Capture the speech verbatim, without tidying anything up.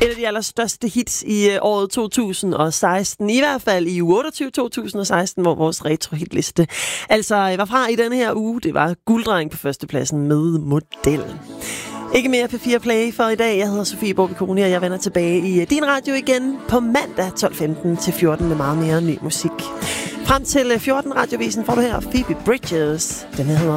Et af de allerstørste hits i øh, året to tusind og seksten, i hvert fald i uge otteogtyve to tusind og seksten, hvor vores retro-hitliste altså var fra i denne her uge. Det var Gulddreng på førstepladsen med Modellen. Ikke mere P fire Play for i dag. Jeg hedder Sofie Bobby-Kone, og jeg vender tilbage i din radio igen på mandag tolv femten til fjorten med meget mere ny musik. Frem til fjorten radiovisen får du her Phoebe Bridgers. Den hedder